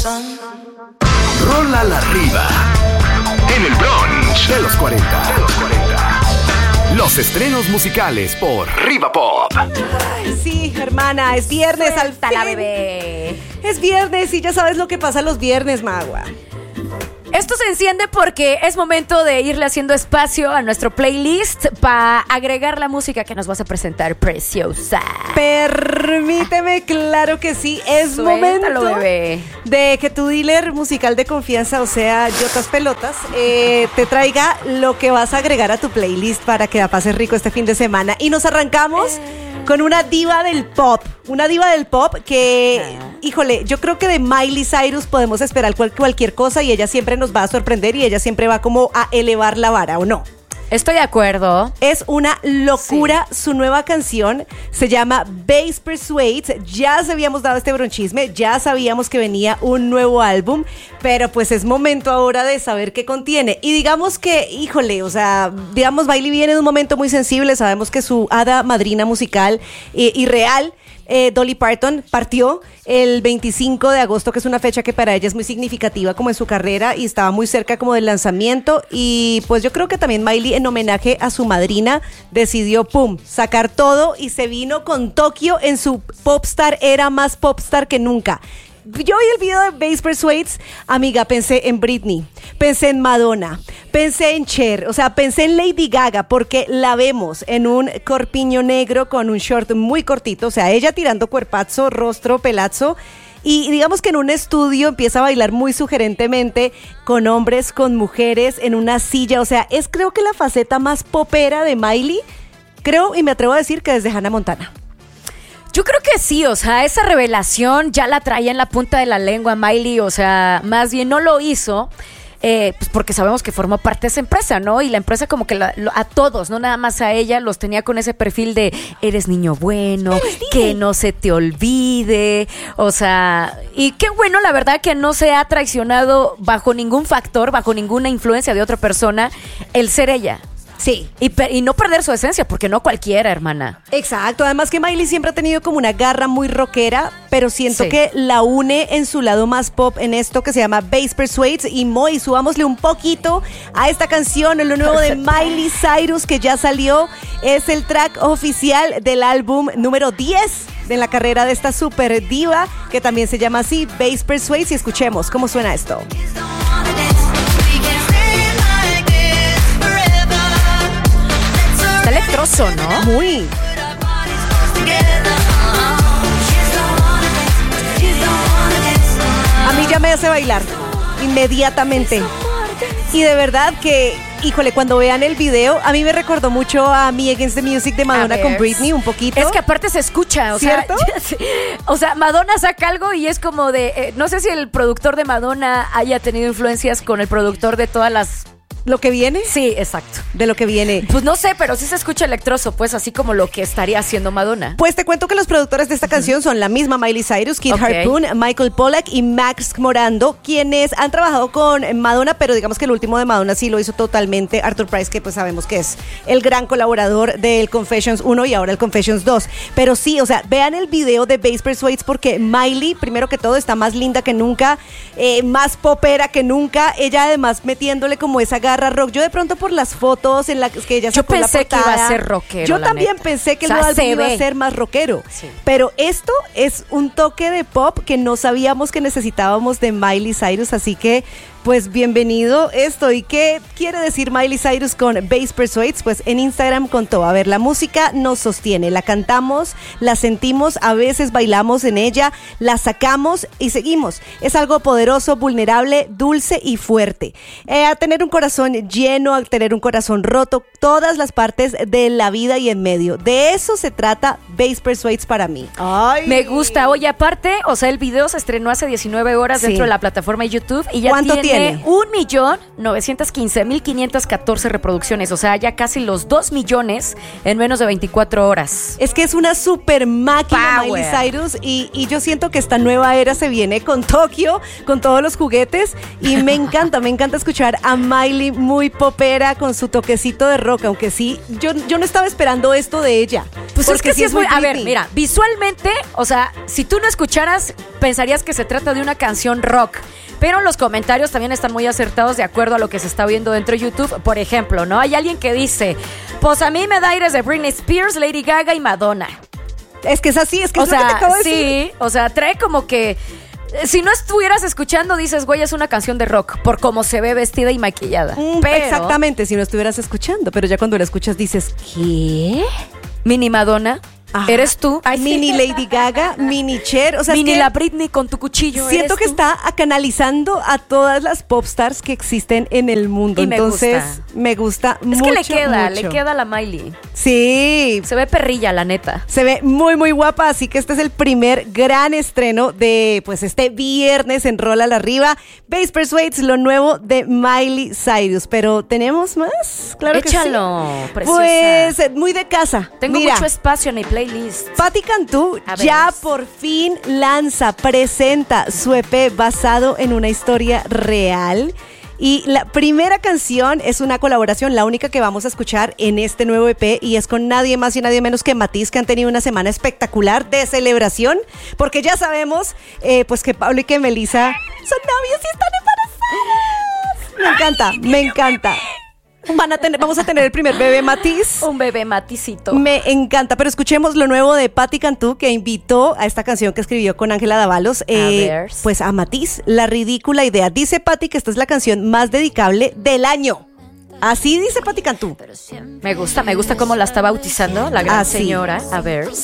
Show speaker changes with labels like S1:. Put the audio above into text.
S1: Rola la Riva. En el brunch de los 40. Los estrenos musicales por Riva Pop.
S2: Ay, sí, hermana, es viernes.
S3: Suéltala, bebé.
S2: Es viernes y ya sabes lo que pasa los viernes, Magua.
S3: Esto se enciende porque es momento de irle haciendo espacio a nuestro playlist para agregar la música que nos vas a presentar, preciosa.
S2: Permíteme, claro que sí. Es
S3: Suéltalo,
S2: momento
S3: bebé,
S2: de que tu dealer musical de confianza, o sea, Yotas Pelotas, te traiga lo que vas a agregar a tu playlist para que la pases rico este fin de semana. Y nos arrancamos con una diva del pop. Una diva del pop que, híjole, yo creo que de Miley Cyrus podemos esperar cualquier cosa y ella siempre nos va a sorprender y ella siempre va como a elevar la vara, ¿o no?
S3: estoy de acuerdo.
S2: Es una locura, sí. Su nueva canción se llama Bass Persuades. Ya se habíamos dado este bronchisme, ya sabíamos que venía un nuevo álbum, pero pues es momento ahora de saber qué contiene. Y digamos que, híjole, o sea, digamos, Miley viene de un momento muy sensible. Sabemos que su hada madrina musical y real, Dolly Parton, partió el 25 de agosto, que es una fecha que para ella es muy significativa como en su carrera y estaba muy cerca como del lanzamiento. Y pues yo creo que también Miley, en homenaje a su madrina, decidió, sacar todo y se vino con Tokio en su popstar, era más popstar que nunca. Yo vi el video de Bass Persuades, amiga, pensé en Britney, pensé en Madonna, pensé en Cher, o sea, pensé en Lady Gaga, porque la vemos en un corpiño negro con un short muy cortito, o sea, ella tirando cuerpazo, rostro, pelazo, y digamos que en un estudio empieza a bailar muy sugerentemente con hombres, con mujeres, en una silla, o sea, es creo que la faceta más popera de Miley, creo y me atrevo a decir que desde Hannah Montana.
S3: Yo creo que sí, o sea, esa revelación ya la traía en la punta de la lengua Miley, o sea, más bien no lo hizo, pues porque sabemos que formó parte de esa empresa, ¿no? Y la empresa como que a todos, no nada más a ella, los tenía con ese perfil de eres niño bueno, que no se te olvide, o sea, y qué bueno, la verdad, que no se ha traicionado bajo ningún factor, bajo ninguna influencia de otra persona, el ser ella.
S2: Sí.
S3: Y no perder su esencia, porque no cualquiera, hermana.
S2: Exacto, además que Miley siempre ha tenido como una garra muy rockera, pero siento que la une en su lado más pop en esto que se llama Bass Persuades. Y Moy, subámosle un poquito a esta canción, lo nuevo de Miley Cyrus que ya salió, es el track oficial del álbum número 10 de la carrera de esta super diva, que también se llama así, Bass Persuades, y escuchemos cómo suena esto.
S3: Está electroso, ¿no?
S2: Muy. A mí ya me hace bailar inmediatamente. Y de verdad que, híjole, cuando vean el video, a mí me recordó mucho a Me Against the Music de Madonna con Britney, un poquito.
S3: Es que aparte se escucha, o
S2: ¿cierto?
S3: sea, o sea, Madonna saca algo y es como de, no sé si el productor de Madonna haya tenido influencias con el productor de todas las...
S2: ¿Lo que viene?
S3: Sí, exacto.
S2: De lo que viene.
S3: Pues no sé, pero sí se escucha electroso, pues así como lo que estaría haciendo Madonna.
S2: Pues te cuento que los productores de esta canción son la misma Miley Cyrus, Kid Harpoon, Michael Pollack y Max Morando, quienes han trabajado con Madonna, pero digamos que el último de Madonna sí lo hizo totalmente Arthur Price, que pues sabemos que es el gran colaborador del Confessions 1 y ahora el Confessions 2. Pero sí, o sea, vean el video de Bass Persuades porque Miley, primero que todo, está más linda que nunca, más popera que nunca, ella además metiéndole como esa garra rock. Yo de pronto por las fotos en las que ella sacó la portada,
S3: yo pensé que iba a ser rockero.
S2: Yo también pensé que el nuevo álbum iba a ser más rockero. Sí. Pero esto es un toque de pop que no sabíamos que necesitábamos de Miley Cyrus, así que pues bienvenido esto. ¿Y qué quiere decir Miley Cyrus con Bass Persuades? Pues en Instagram contó, a ver, la música nos sostiene, la cantamos, la sentimos, a veces bailamos en ella, la sacamos y seguimos. Es algo poderoso, vulnerable, dulce y fuerte. A tener un corazón lleno, a tener un corazón roto, todas las partes de la vida y en medio. De eso se trata Bass Persuades para mí.
S3: Ay. Me gusta. Oye, aparte, o sea, el video se estrenó hace 19 horas dentro de la plataforma de YouTube y ya
S2: ¿cuánto tiene? viene?
S3: 1.915.514 reproducciones, o sea, ya casi los 2 millones en menos de 24 horas.
S2: Es que es una super máquina
S3: Power.
S2: Miley Cyrus y yo siento que esta nueva era se viene con Tokio, con todos los juguetes y me encanta escuchar a Miley muy popera con su toquecito de rock, aunque sí, yo no estaba esperando esto de ella.
S3: Pues es que sí es muy... A ver,
S2: Britney.
S3: mira, visualmente, o sea, si tú no escucharas, pensarías que se trata de una canción rock. Pero los comentarios también están muy acertados de acuerdo a lo que se está viendo dentro de YouTube. Por ejemplo, ¿no? Hay alguien que dice, pues a mí me da aires de Britney Spears, Lady Gaga y Madonna.
S2: Es que es así, es que
S3: O
S2: es lo que te
S3: sea,
S2: acabo de decir.
S3: sí, o sea, trae como que... Si no estuvieras escuchando, dices, güey, es una canción de rock, por cómo se ve vestida y maquillada. Pero,
S2: Exactamente, si no estuvieras escuchando, pero ya cuando la escuchas dices, ¿qué?
S3: Mini Madonna,
S2: Ajá.
S3: eres tú. Ay,
S2: Mini Lady Gaga, mini Cher, o sea, es
S3: Mini
S2: que
S3: la Britney con tu cuchillo.
S2: siento
S3: eres
S2: que
S3: tú.
S2: está canalizando a todas las popstars que existen en el mundo.
S3: Y me
S2: Entonces,
S3: gusta.
S2: me gusta
S3: Es
S2: mucho.
S3: que le queda
S2: mucho.
S3: la Miley.
S2: Sí,
S3: Se ve perrilla, la neta.
S2: se ve muy, muy guapa, así que este es el primer gran estreno de, pues, este viernes en Rola la Arriba. Bass Persuades, lo nuevo de Miley Cyrus. Pero, ¿tenemos más? Claro que sí.
S3: Échalo, preciosa.
S2: Pues, muy de casa.
S3: Tengo
S2: Mira,
S3: mucho espacio en mi playlist.
S2: Patti Cantú
S3: A ver.
S2: ya por fin presenta su EP basado en una historia real. Y la primera canción es una colaboración, la única que vamos a escuchar en este nuevo EP, y es con nadie más y nadie menos que Matiz, que han tenido una semana espectacular de celebración, porque ya sabemos pues que Pablo y que Melissa son novios y están embarazados. Me encanta, me encanta. Vamos a tener el primer bebé Matiz.
S3: Un bebé maticito.
S2: Me encanta, pero escuchemos lo nuevo de Patti Cantú, que invitó a esta canción que escribió con Ángela Dávalos,
S3: ver.
S2: pues a Matiz, La Ridícula Idea. Dice Patti que esta es la canción más dedicable del año. Así dice Patti Cantú.
S3: Me gusta cómo la está bautizando la gran
S2: Así.
S3: señora. A ver.